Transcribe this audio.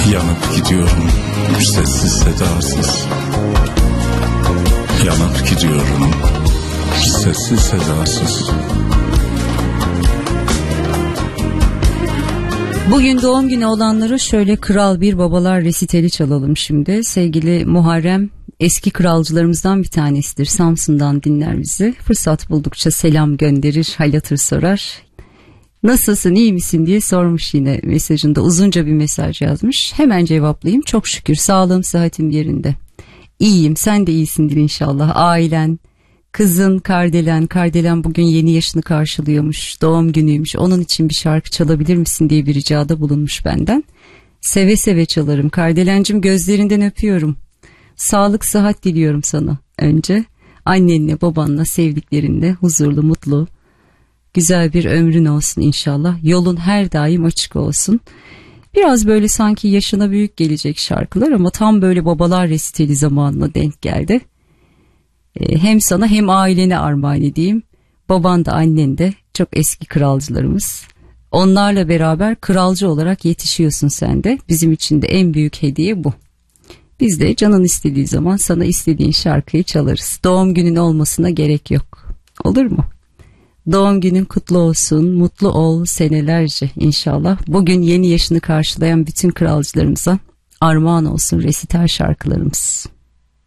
Yanıp gidiyorum sessiz sedasız. Yanıp gidiyorum sessiz sedasız. Bugün doğum günü olanlara şöyle Kral Bir Babalar resitali çalalım şimdi. Sevgili Muharrem eski kralcılarımızdan bir tanesidir. Samsun'dan dinler bizi. Fırsat buldukça selam gönderir, hal hatır sorar. Nasılsın, iyi misin diye sormuş yine mesajında. Uzunca bir mesaj yazmış. Hemen cevaplayayım. Çok şükür sağlığım, sıhhatim yerinde. İyiyim, sen de iyisindir inşallah. Ailen, kızın Kardelen bugün yeni yaşını karşılıyormuş. Doğum günüymüş. Onun için bir şarkı çalabilir misin diye bir ricada bulunmuş benden. Seve seve çalarım. Kardelencim, gözlerinden öpüyorum. Sağlık, sıhhat diliyorum sana önce. Annenle, babanla, sevdiklerinle huzurlu, mutlu, güzel bir ömrün olsun inşallah. Yolun her daim açık olsun. Biraz böyle sanki yaşına büyük gelecek şarkılar ama tam böyle babalar resitali zamanına denk geldi. Hem sana hem ailene armağan edeyim. Baban da annen de çok eski kralcılarımız. Onlarla beraber kralcı olarak yetişiyorsun sen de. Bizim için de en büyük hediye bu. Biz de canın istediği zaman sana istediğin şarkıyı çalarız. Doğum günün olmasına gerek yok. Olur mu? Doğum günün kutlu olsun, mutlu ol senelerce inşallah. Bugün yeni yaşını karşılayan bütün kralcılarımıza armağan olsun resital şarkılarımız.